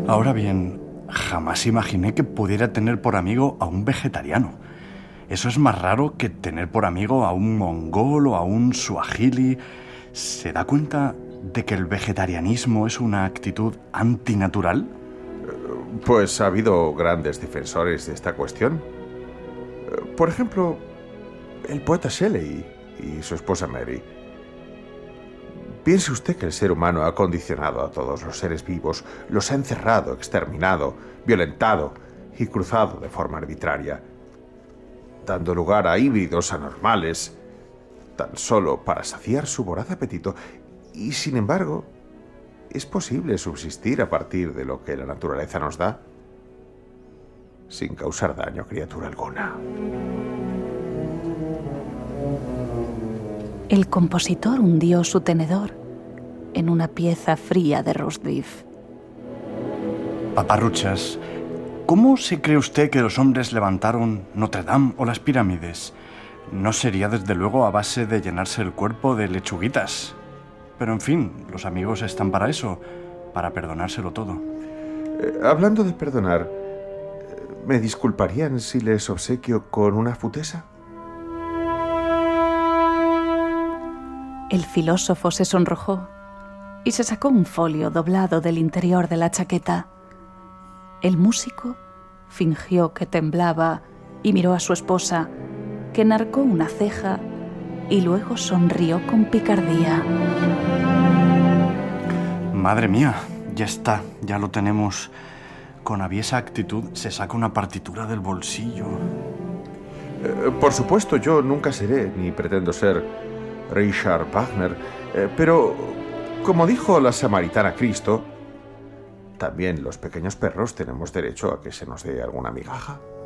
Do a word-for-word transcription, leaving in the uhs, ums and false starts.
Ahora bien, jamás imaginé que pudiera tener por amigo a un vegetariano. Eso es más raro que tener por amigo a un mongol o a un suajili. ¿Se da cuenta de que el vegetarianismo es una actitud antinatural? Pues ha habido grandes defensores de esta cuestión. Por ejemplo, el poeta Shelley y su esposa Mary. Piense usted que el ser humano ha condicionado a todos los seres vivos, los ha encerrado, exterminado, violentado y cruzado de forma arbitraria, dando lugar a híbridos anormales, tan solo para saciar su voraz apetito. Y sin embargo, es posible subsistir a partir de lo que la naturaleza nos da, sin causar daño a criatura alguna. El compositor hundió su tenedor en una pieza fría de roast beef. Paparruchas, ¿cómo se cree usted que los hombres levantaron Notre Dame o las pirámides? No sería desde luego a base de llenarse el cuerpo de lechuguitas. Pero en fin, los amigos están para eso, para perdonárselo todo. Eh, hablando de perdonar, ¿me disculparían si les obsequio con una futesa? El filósofo se sonrojó y se sacó un folio doblado del interior de la chaqueta. El músico fingió que temblaba y miró a su esposa, que enarcó una ceja y luego sonrió con picardía. Madre mía, ya está, ya lo tenemos. Con aviesa actitud se saca una partitura del bolsillo. Eh, por supuesto, yo nunca seré, ni pretendo ser, Richard Wagner, eh, pero, como dijo la samaritana Cristo, también los pequeños perros tenemos derecho a que se nos dé alguna migaja.